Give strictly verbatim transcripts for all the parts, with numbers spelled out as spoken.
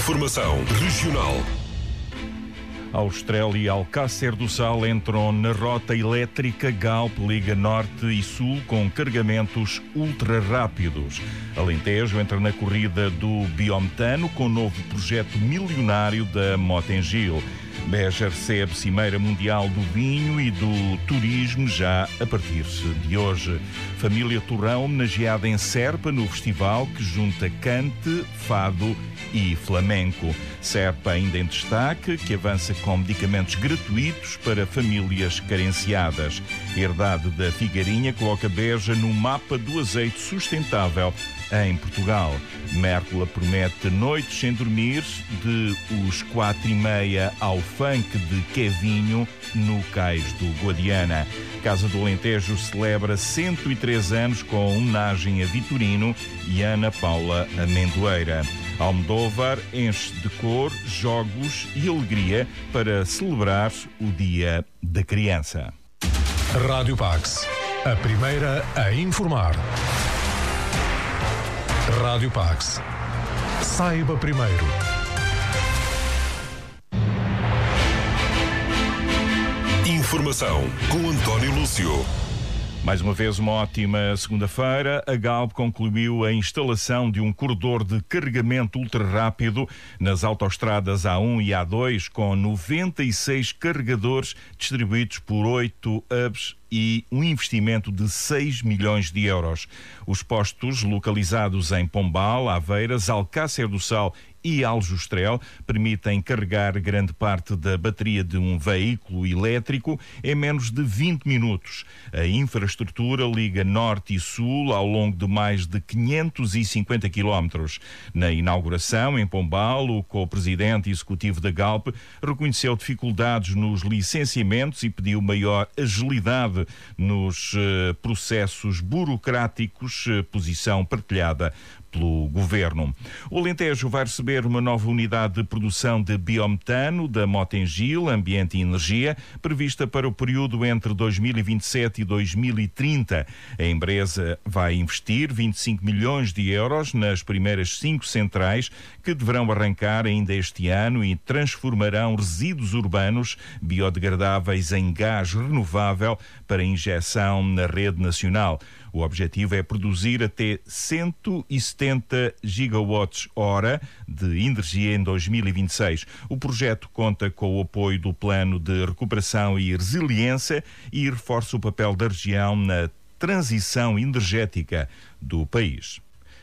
Informação regional. Austrália e Alcácer do Sal entram na rota elétrica Galp Liga Norte e Sul com carregamentos ultra rápidos. Alentejo entra na corrida do biometano com o novo projeto milionário da Motengil. Beja recebe Cimeira Mundial do Vinho e do Turismo já a partir de hoje. Família Torrão homenageada em Serpa no festival que junta cante, fado e flamenco. Serpa ainda em destaque, que avança com medicamentos gratuitos para famílias carenciadas. Herdade da Figueirinha coloca Beja no mapa do azeite sustentável em Portugal. Mértola promete noites sem dormir, de os quatro e meia ao funk de Kevinho no Cais do Guadiana. Casa do Alentejo celebra cento e três anos com homenagem a Vitorino e Ana Paula Amendoeira. Almodóvar enche de cor, jogos e alegria para celebrar o Dia da Criança. Rádio Pax, a primeira a informar. Rádio Pax. Saiba primeiro. Informação com António Lúcio. Mais uma vez, uma ótima segunda-feira. A Galp concluiu a instalação de um corredor de carregamento ultra-rápido nas autoestradas A um e A dois, com noventa e seis carregadores distribuídos por oito hubs e um investimento de seis milhões de euros. Os postos, localizados em Pombal, Aveiras, Alcácer do Sal e Aljustrel, permitem carregar grande parte da bateria de um veículo elétrico em menos de vinte minutos. A infraestrutura liga norte e sul ao longo de mais de quinhentos e cinquenta quilómetros. Na inauguração, em Pombal, o co-presidente executivo da Galp reconheceu dificuldades nos licenciamentos e pediu maior agilidade nos uh, processos burocráticos, uh, posição partilhada pelo Governo. O Alentejo vai receber uma nova unidade de produção de biometano da Motengil, Ambiente e Energia, prevista para o período entre dois mil e vinte e sete e dois mil e trinta. A empresa vai investir vinte e cinco milhões de euros nas primeiras cinco centrais, que deverão arrancar ainda este ano e transformarão resíduos urbanos biodegradáveis em gás renovável para injeção na rede nacional. O objetivo é produzir até cento e setenta gigawatts hora de energia em dois mil e vinte e seis. O projeto conta com o apoio do Plano de Recuperação e Resiliência e reforça o papel da região na transição energética do país.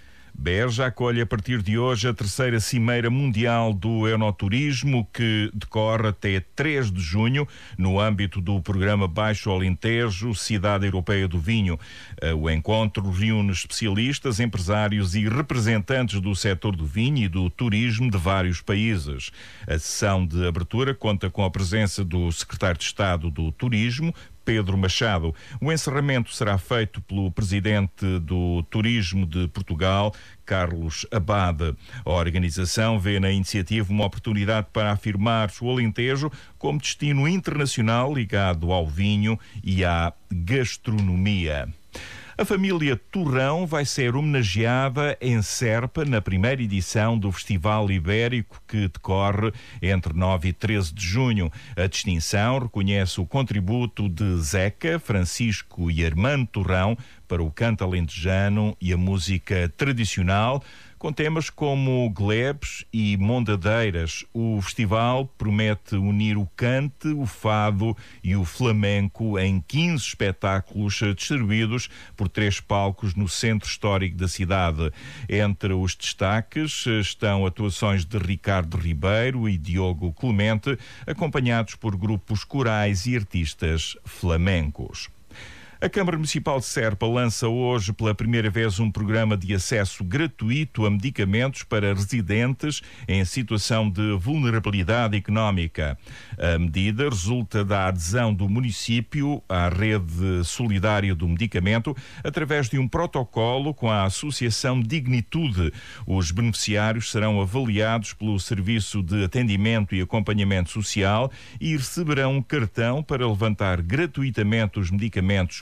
Beja acolhe a partir de hoje a terceira Cimeira Mundial do Enoturismo, que decorre até três de junho no âmbito do programa Baixo Alentejo, Cidade Europeia do Vinho. O encontro reúne especialistas, empresários e representantes do setor do vinho e do turismo de vários países. A sessão de abertura conta com a presença do Secretário de Estado do Turismo, Pedro Machado. O encerramento será feito pelo Presidente do Turismo de Portugal, Carlos Abade. A organização vê na iniciativa uma oportunidade para afirmar o Alentejo como destino internacional ligado ao vinho e à gastronomia. A família Torrão vai ser homenageada em Serpa na primeira edição do Festival Ibérico, que decorre entre nove e treze de junho. A distinção reconhece o contributo de Zeca, Francisco e Armando Torrão para o canto alentejano e a música tradicional, com temas como glebes e mondadeiras. O festival promete unir o cante, o fado e o flamenco em quinze espetáculos distribuídos por três palcos no centro histórico da cidade. Entre os destaques estão atuações de Ricardo Ribeiro e Diogo Clemente, acompanhados por grupos corais e artistas flamencos. A Câmara Municipal de Serpa lança hoje pela primeira vez um programa de acesso gratuito a medicamentos para residentes em situação de vulnerabilidade económica. A medida resulta da adesão do município à rede solidária do medicamento através de um protocolo com a Associação Dignitude. Os beneficiários serão avaliados pelo Serviço de Atendimento e Acompanhamento Social e receberão um cartão para levantar gratuitamente os medicamentos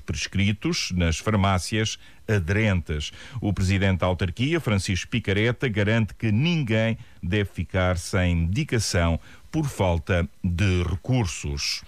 prescritos nas farmácias aderentes. O presidente da autarquia, Francisco Picareta, garante que ninguém deve ficar sem medicação por falta de recursos.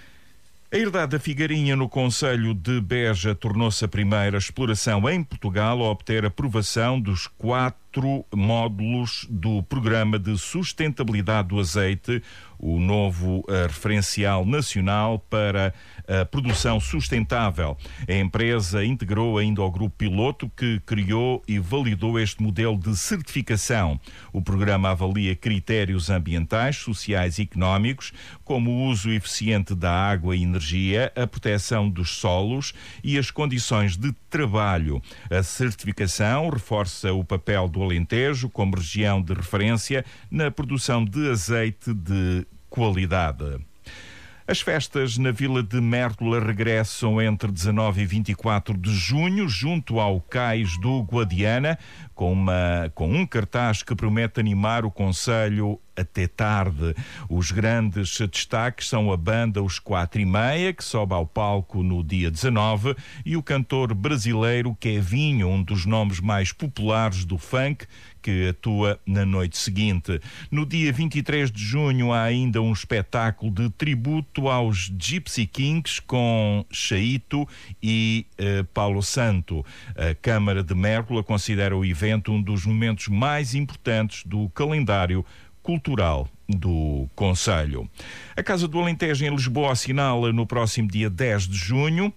A herdade da Figueirinha no concelho de Beja tornou-se a primeira exploração em Portugal a obter aprovação dos quatro módulos do Programa de Sustentabilidade do Azeite, o novo uh, referencial nacional para a produção sustentável. A empresa integrou ainda ao grupo piloto que criou e validou este modelo de certificação. O programa avalia critérios ambientais, sociais e económicos, como o uso eficiente da água e energia, a proteção dos solos e as condições de trabalho. A certificação reforça o papel do Alentejo como região de referência na produção de azeite de qualidade. As festas na Vila de Mértola regressam entre dezanove e vinte e quatro de junho, junto ao Cais do Guadiana, com, uma, com um cartaz que promete animar o concelho até tarde. Os grandes destaques são a banda Os Quatro e Meia, que sobe ao palco no dia dezanove, e o cantor brasileiro Kevinho, um dos nomes mais populares do funk, que atua na noite seguinte. No dia vinte e três de junho há ainda um espetáculo de tributo aos Gypsy Kings com Chaito e eh, Paulo Santo. A Câmara de Mértola considera o evento um dos momentos mais importantes do calendário cultural do concelho. A Casa do Alentejo em Lisboa assinala no próximo dia dez de junho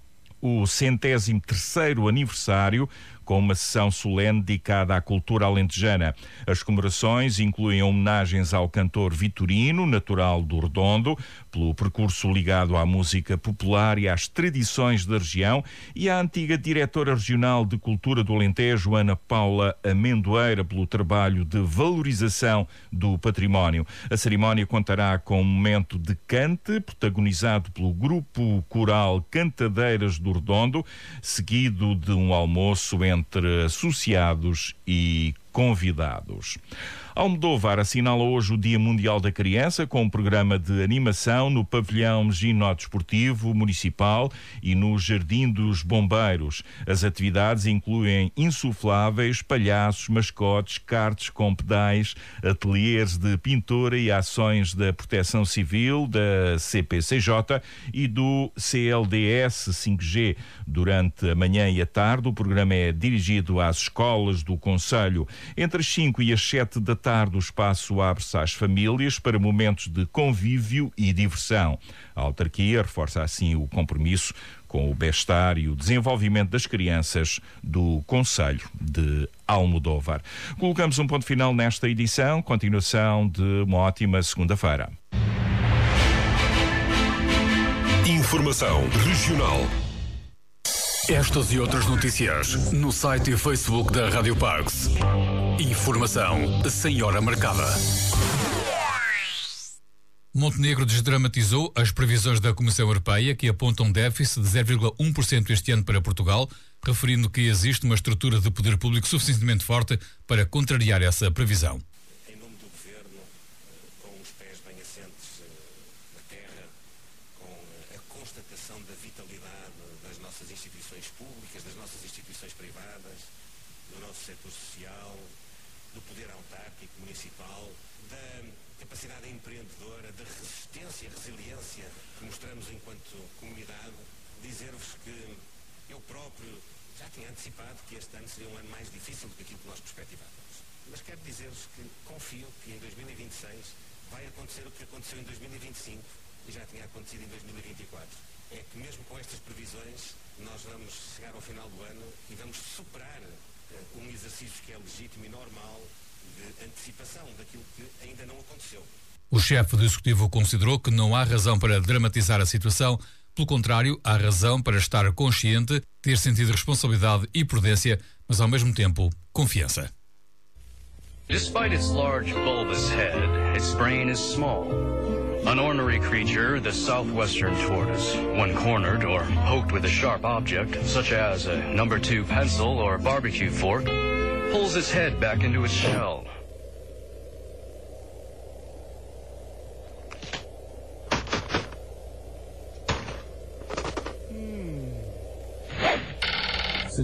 o centésimo terceiro aniversário, com uma sessão solene dedicada à cultura alentejana. As comemorações incluem homenagens ao cantor Vitorino, natural do Redondo, pelo percurso ligado à música popular e às tradições da região, e à antiga diretora regional de cultura do Alentejo, Ana Paula Amendoeira, pelo trabalho de valorização do património. A cerimónia contará com um momento de cante, protagonizado pelo grupo coral Cantadeiras do Redondo, seguido de um almoço entre entre associados e convidados. Almodóvar assinala hoje o Dia Mundial da Criança com um programa de animação no pavilhão ginódesportivo municipal e no Jardim dos Bombeiros. As atividades incluem insufláveis, palhaços, mascotes, karts com pedais, ateliês de pintura e ações da Proteção Civil, da C P C J e do C L D S cinco G. Durante a manhã e a tarde, o programa é dirigido às escolas do concelho. Entre as cinco e as sete da tarde, o espaço abre-se às famílias para momentos de convívio e diversão. A autarquia reforça assim o compromisso com o bem-estar e o desenvolvimento das crianças do concelho de Almodóvar. Colocamos um ponto final nesta edição. Continuação de uma ótima segunda-feira. Informação regional. Estas e outras notícias no site e Facebook da Rádio Parks. Informação sem hora marcada. Montenegro desdramatizou as previsões da Comissão Europeia, que apontam um déficit de zero vírgula um por cento este ano para Portugal, referindo que existe uma estrutura de poder público suficientemente forte para contrariar essa previsão. Em nome do Governo, com os pés bem assentes na terra, com a constatação da vitalidade das nossas instituições públicas, das nossas instituições privadas, do nosso setor social, do poder autárquico municipal, da capacidade empreendedora, da resistência e resiliência que mostramos enquanto comunidade, dizer-vos que eu próprio já tinha antecipado que este ano seria um ano mais difícil do que aquilo que nós perspectivávamos. Mas quero dizer-vos que confio que em dois mil e vinte e seis vai acontecer o que aconteceu em dois mil e vinte e cinco e já tinha acontecido em dois mil e vinte e quatro. É que mesmo com estas previsões nós vamos chegar ao final do ano e vamos superar uh, um exercício que é legítimo e normal de antecipação daquilo que ainda não aconteceu. O chefe do Executivo considerou que não há razão para dramatizar a situação. Pelo contrário, há razão para estar consciente, ter sentido responsabilidade e prudência, mas ao mesmo tempo, confiança. Despite its large bulbous head, its brain is small. An ornery creature, the southwestern tortoise, when cornered or poked with a sharp object, such as a number two pencil or barbecue fork, pulls its head back into its shell.